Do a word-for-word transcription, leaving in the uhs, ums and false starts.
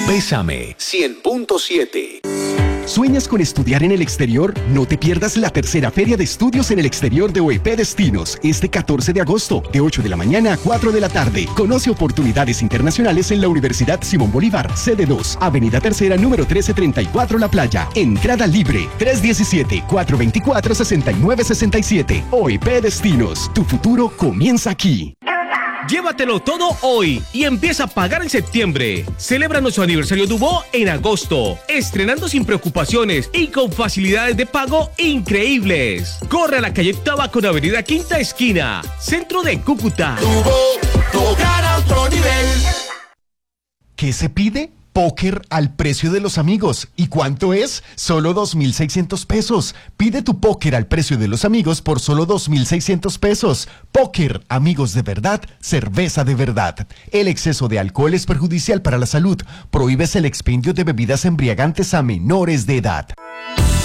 Bésame cien punto siete. ¿Sueñas con estudiar en el exterior? No te pierdas la tercera Feria de Estudios en el Exterior de O E P Destinos, este catorce de agosto, de ocho de la mañana a cuatro de la tarde. Conoce oportunidades internacionales en la Universidad Simón Bolívar, sede dos, Avenida Tercera, número trece treinta y cuatro, La Playa. Entrada libre, tres uno siete, cuatro dos cuatro, seis nueve seis siete. O E P Destinos, tu futuro comienza aquí. Llévatelo todo hoy y empieza a pagar en septiembre. Celebra nuestro aniversario Dubó en agosto, estrenando sin preocupaciones y con facilidades de pago increíbles. Corre a la calle Octava con Avenida Quinta Esquina, centro de Cúcuta. Dubó, tocar a otro nivel. ¿Qué se pide? Póker al precio de los amigos. ¿Y cuánto es? Solo dos mil seiscientos pesos. Pide tu póker al precio de los amigos por solo dos mil seiscientos pesos. Póker, amigos de verdad, cerveza de verdad. El exceso de alcohol es perjudicial para la salud. Prohíbes el expendio de bebidas embriagantes a menores de edad.